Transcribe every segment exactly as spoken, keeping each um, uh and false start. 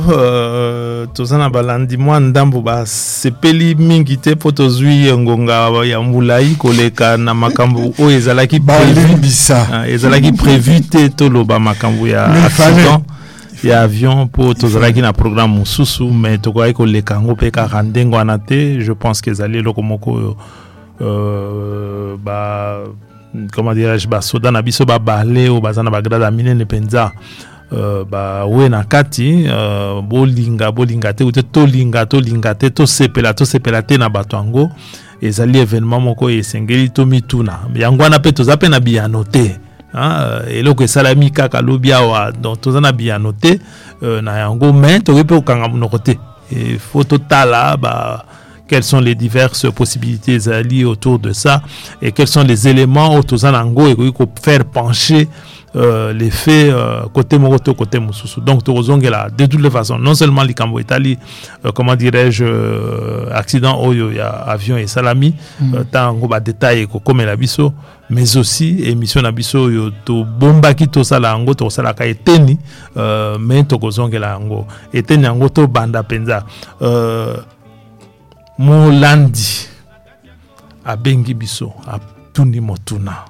euh, tozana balandi mwa ndambo ba sepeli mingi te po tozwi ngonga ya mbulai koleka na makambo o ezalaki prévu ezalaki prévu te toloba makambo ya accident ya avion po tozalaki na programme mususu mais tokoki koleka ngo pe ka randengo anate. Je pense que ezali lokomoko euh ba comment dirais-je ba soda na biso ba balé o bazana ba grada minene penza Uh, ba we na kati uh, bolinga bolinga te ute tolinga tolinga te to sepela to sepela te na bato ezali événement moko esengeli to mituna yango na pe toza pe na biano te ah eloko esalami kaka lobia wa donc toza na biano te uh, na yango mais to pe okanga monoko te et faut totala ba quelles sont les diverses possibilités liées autour de ça et quels sont les éléments autour de ça et qu'on faire pencher euh, les faits euh, côté Moroto, côté Moussousou. Donc, là, de toutes les façons, non seulement les Cambo Italie, euh, comment dirais-je, euh, accident, oh, il y a avion et salami, mm. euh, tant qu'on va détailler comme la biso, mais aussi émission na biso yo to bomba ki to sala ngo to sala ka eteni euh, mais to kozongela ngo eteni ngo to banda penza euh, Molandi abengi biso atuni motuna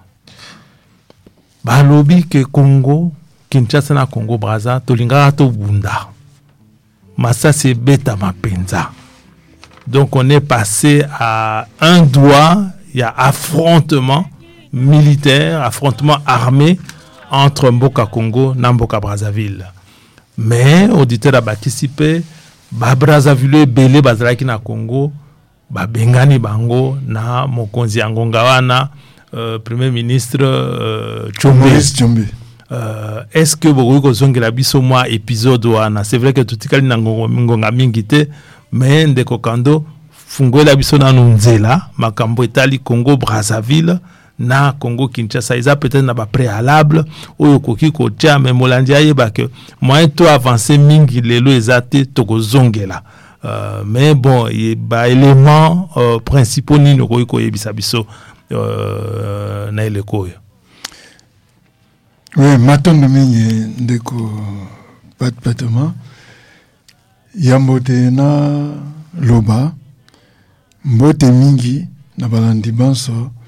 balobi ke Congo Kinshasa na Congo Brazza tolinga to bunda massa se beta mapenza. Donc on est passé à un doigt, il y a affrontement militaire, affrontement armé entre Mboka Congo et Mboka Brazzaville. Mais auditeur a participé ba Brazzaville belé bazalaki na Congo ba bengani bango na mokonzi angonga wana euh, premier ministre euh, Tshombe. Euh, est-ce que vous kozongela biso mwa épisode wana? C'est vrai que tutikali na ngonga mingi te mais ndeko kando fungola biso na nzela makambo etali Congo Brazzaville na Congo Kinshasa isa peut-être na ba préalable oyo koki ko tia mais Molandi ayeba que moyen to avancer mingi lelo ezate to kozongela. Euh, mais bon il ba éléments euh, principaux ni no koyi ko yebisa biso euh, na ele koyo. Oui, matondo mingi ndeko pat patama yambote na loba mbote mingi na balandi banso